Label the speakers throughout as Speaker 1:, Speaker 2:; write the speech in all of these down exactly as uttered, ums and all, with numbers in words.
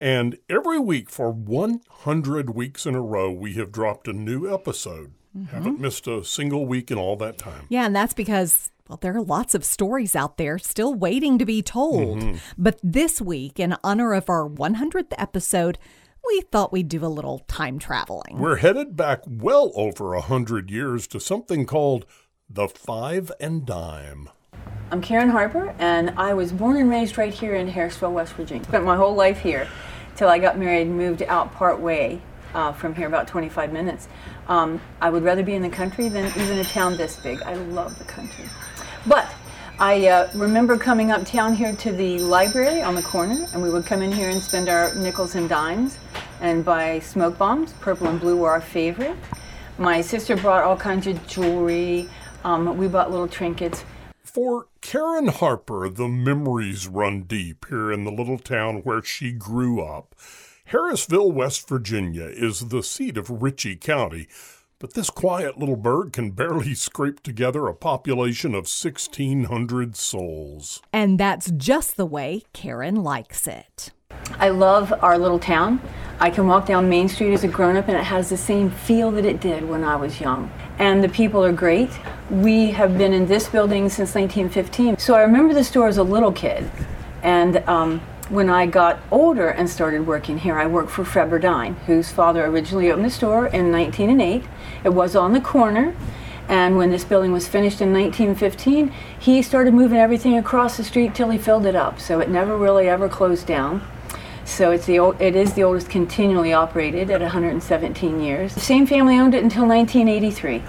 Speaker 1: And every week for one hundred weeks in a row, we have dropped a new episode. Mm-hmm. Haven't missed a single week in all that time.
Speaker 2: Yeah, and that's because, well, there are lots of stories out there still waiting to be told. Mm-hmm. But this week, in honor of our one hundredth episode, we thought we'd do a little time traveling.
Speaker 1: We're headed back well over one hundred years to something called the Five and Dime.
Speaker 3: I'm Karen Harper, and I was born and raised right here in Harrisville, West Virginia. Spent my whole life here till I got married and moved out part way uh, from here, about twenty-five minutes. Um, I would rather be in the country than even a town this big. I love the country. But I uh, remember coming uptown here to the library on the corner, and we would come in here and spend our nickels and dimes and buy smoke bombs. Purple and blue were our favorite. My sister brought all kinds of jewelry. Um, we bought little trinkets.
Speaker 1: For Karen Harper, the memories run deep here in the little town where she grew up. Harrisville, West Virginia is the seat of Ritchie County, but this quiet little burg can barely scrape together a population of sixteen hundred souls.
Speaker 2: And that's just the way Karen likes it.
Speaker 3: I love our little town. I can walk down Main Street as a grown-up and it has the same feel that it did when I was young. And the people are great. We have been in this building since nineteen fifteen. So I remember the store as a little kid. And um, when I got older and started working here, I worked for Fred Burdine, whose father originally opened the store in nineteen oh eight. It was on the corner. And when this building was finished in nineteen fifteen, he started moving everything across the street till he filled it up. So it never really ever closed down. So it's the old, it is the oldest continually operated at one hundred seventeen years. The same family owned it until nineteen eighty-three.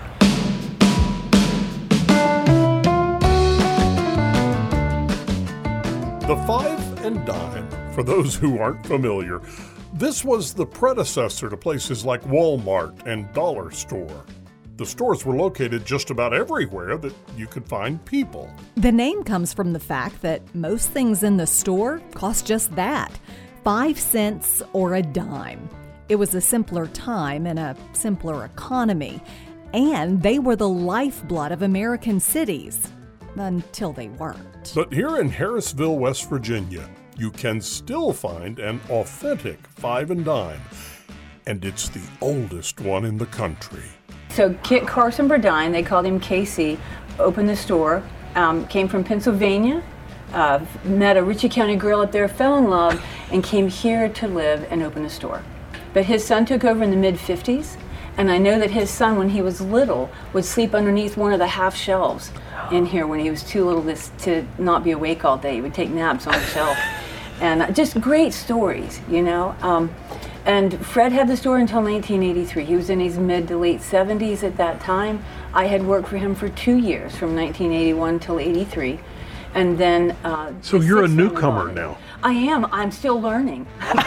Speaker 1: The Five and Dime, for those who aren't familiar, this was the predecessor to places like Walmart and Dollar Store. The stores were located just about everywhere that you could find people.
Speaker 2: The name comes from the fact that most things in the store cost just that. Five cents or a dime. It was a simpler time and a simpler economy, and they were the lifeblood of American cities, until they weren't.
Speaker 1: But here in Harrisville, West Virginia, you can still find an authentic five and dime, and it's the oldest one in the country.
Speaker 3: So Kit Carson Burdine, they called him K C, opened the store, um, came from Pennsylvania, Uh, met a Ritchie County girl up there, fell in love, and came here to live and open a store. But his son took over in the mid fifties, and I know that his son, when he was little, would sleep underneath one of the half shelves in here when he was too little to, to not be awake all day. He would take naps on the shelf. And uh, just great stories, you know. Um, and Fred had the store until nineteen eighty-three. He was in his mid to late seventies at that time. I had worked for him for two years, from nineteen eighty-one till eighty-three. And then, uh,
Speaker 1: so you're a newcomer now.
Speaker 3: I am. I'm still learning.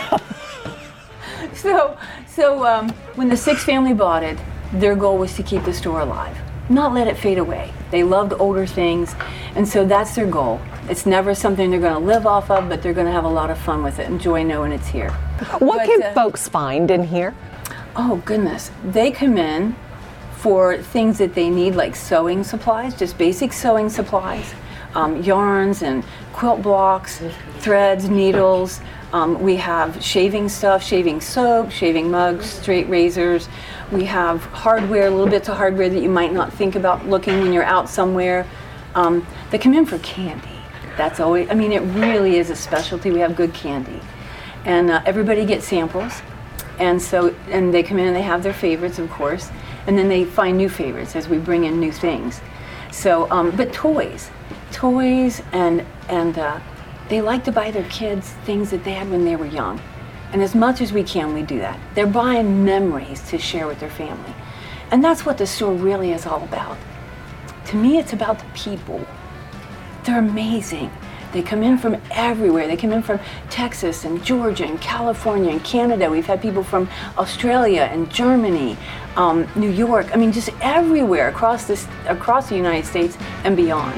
Speaker 3: so, so um, when the Six family bought it, their goal was to keep the store alive, not let it fade away. They loved older things, and so that's their goal. It's never something they're going to live off of, but they're going to have a lot of fun with it. Enjoy knowing it's here.
Speaker 4: What
Speaker 3: but,
Speaker 4: can
Speaker 3: uh,
Speaker 4: folks find in here?
Speaker 3: Oh goodness, they come in for things that they need, like sewing supplies, just basic sewing supplies. Um, yarns and quilt blocks, threads, needles. Um, we have shaving stuff, shaving soap, shaving mugs, straight razors. We have hardware, little bits of hardware that you might not think about looking when you're out somewhere. Um, they come in for candy. That's always, I mean, it really is a specialty. We have good candy. And uh, everybody gets samples. And so, and they come in and they have their favorites, of course. And then they find new favorites as we bring in new things. So, um, but toys. Toys and and uh, they like to buy their kids things that they had when they were young, and as much as we can, we do that. They're buying memories to share with their family, and that's what the store really is all about. To me, it's about the people. They're amazing. They come in from everywhere. They come in from Texas and Georgia and California and Canada. We've had people from Australia and Germany, um, New York. I mean, just everywhere across this across the United States and beyond.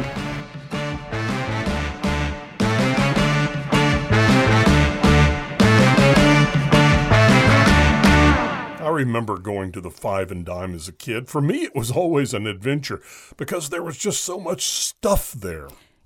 Speaker 1: I remember going to the Five and Dime as a kid. For me, it was always an adventure because there was just so much stuff there.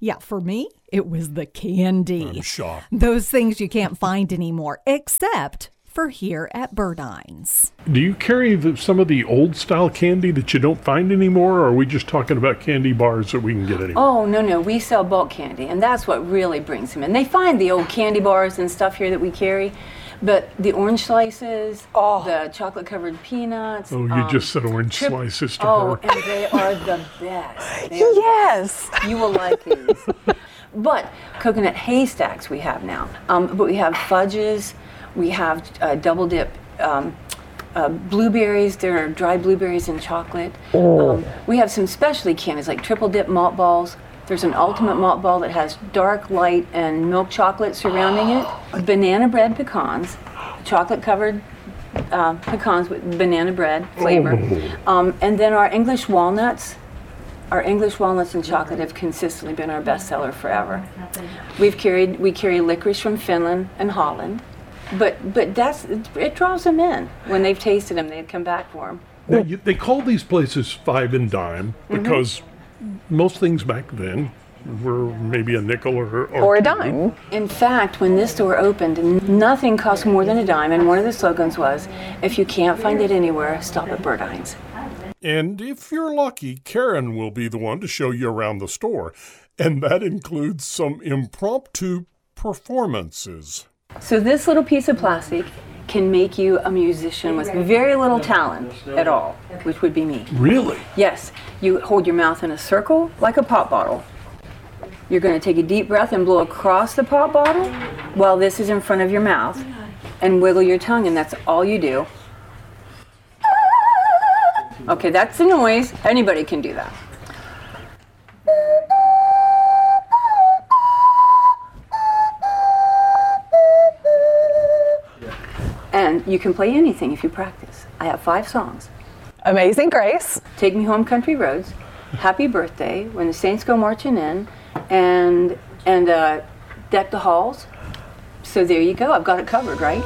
Speaker 2: Yeah, for me, it was the candy.
Speaker 1: I'm shocked.
Speaker 2: Those things you can't find anymore, except for here at Burdines.
Speaker 1: Do you carry the, some of the old style candy that you don't find anymore, or are we just talking about candy bars that we can get anywhere?
Speaker 3: Oh, no, no, we sell bulk candy, and that's what really brings them in. They find the old candy bars and stuff here that we carry, but the orange slices, oh. the chocolate-covered peanuts.
Speaker 1: Oh, you um, just said orange trip- slices to
Speaker 3: oh,
Speaker 1: her.
Speaker 3: Oh, and they are the best. They
Speaker 4: yes.
Speaker 3: Are the best. You will like these. But coconut haystacks we have now. Um, but we have fudges. We have uh, double dip um, uh, blueberries. There are dried blueberries in chocolate.
Speaker 4: Oh.
Speaker 3: Um, we have some specialty candies like triple dip malt balls. There's an ultimate malt ball that has dark, light, and milk chocolate surrounding it. Banana bread pecans, chocolate covered uh, pecans with banana bread flavor.
Speaker 1: Oh.
Speaker 3: Um, and then our English walnuts. Our English walnuts and chocolate have consistently been our best seller forever. We've carried, we carry licorice from Finland and Holland. But but that's it draws them in. When they've tasted them, they come back for them.
Speaker 1: Now, you, they call these places five and dime because mm-hmm. most things back then were maybe a nickel or or,
Speaker 4: or a dime.
Speaker 3: In fact, when this store opened, nothing cost more than a dime, and one of the slogans was, "If you can't find it anywhere, stop at Burdines."
Speaker 1: And if you're lucky, Karen will be the one to show you around the store, and that includes some impromptu performances.
Speaker 3: So this little piece of plastic can make you a musician with very little talent at all, which would be me.
Speaker 1: Really?
Speaker 3: Yes. You hold your mouth in a circle like a pop bottle. You're going to take a deep breath and blow across the pop bottle while this is in front of your mouth and wiggle your tongue, and that's all you do. Okay, that's the noise. Anybody can do that. And you can play anything if you practice. I have five songs.
Speaker 4: Amazing Grace.
Speaker 3: Take Me Home Country Roads, Happy Birthday, When the Saints Go Marching In, and and uh, Deck the Halls. So there you go. I've got it covered, right?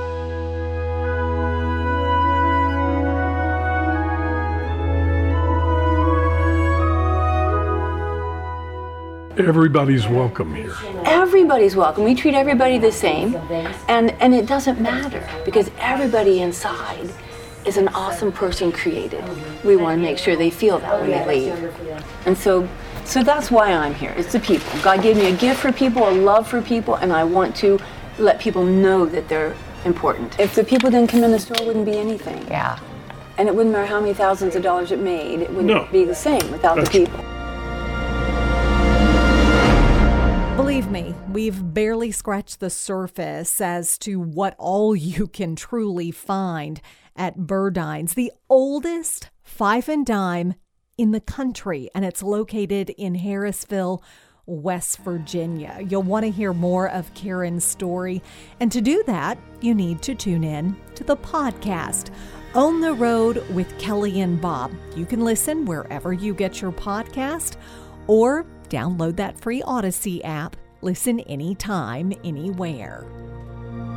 Speaker 1: Everybody's welcome here.
Speaker 3: Everybody's welcome. We treat everybody the same, and and it doesn't matter because everybody inside is an awesome person created. We want to make sure they feel that when they leave, and so so that's why I'm here. It's the people. God gave me a gift for people, a love for people, and I want to let people know that they're important. If the people didn't come in, the store wouldn't be anything.
Speaker 4: Yeah.
Speaker 3: And it wouldn't matter how many thousands of dollars it made. It wouldn't
Speaker 1: no.
Speaker 3: be the same without
Speaker 1: that's
Speaker 3: the people.
Speaker 2: Believe me, we've barely scratched the surface as to what all you can truly find at Burdines, the oldest five and dime in the country, and it's located in Harrisville, West Virginia. You'll want to hear more of Karen's story, and to do that, you need to tune in to the podcast, On the Road with Kelly and Bob. You can listen wherever you get your podcast, or download that free Odyssey app. Listen anytime, anywhere.